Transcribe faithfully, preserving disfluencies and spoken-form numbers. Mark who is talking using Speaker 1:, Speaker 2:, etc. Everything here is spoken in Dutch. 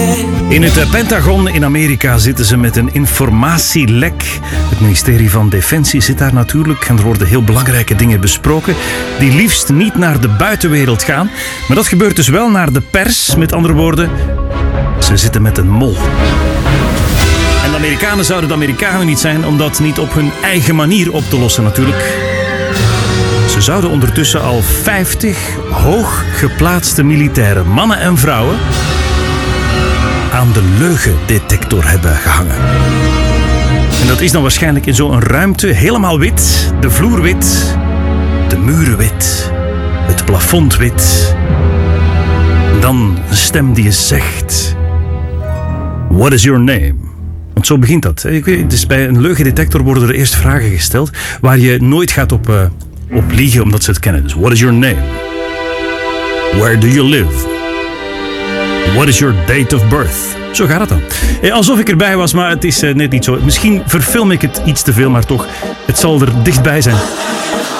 Speaker 1: In het Pentagon in Amerika zitten ze met een informatielek. Het ministerie van Defensie zit daar natuurlijk en er worden heel belangrijke dingen besproken die liefst niet naar de buitenwereld gaan. Maar dat gebeurt dus wel naar de pers. Met andere woorden, ze zitten met een mol. En de Amerikanen zouden de Amerikanen niet zijn om dat niet op hun eigen manier op te lossen natuurlijk. Ze zouden ondertussen al vijftig hooggeplaatste militairen, mannen en vrouwen, aan de leugendetector hebben gehangen. En dat is dan waarschijnlijk in zo'n ruimte helemaal wit. De vloer wit, de muren wit, het plafond wit. En dan een stem die je zegt: What is your name? Want zo begint dat. Ik weet, dus bij een leugendetector worden er eerst vragen gesteld waar je nooit gaat op, uh, op liegen omdat ze het kennen. Dus what is your name? Where do you live? What is your date of birth? Zo gaat het dan. Eh, alsof ik erbij was, maar het is uh, net niet zo. Misschien verfilm ik het iets te veel, maar toch, het zal er dichtbij zijn.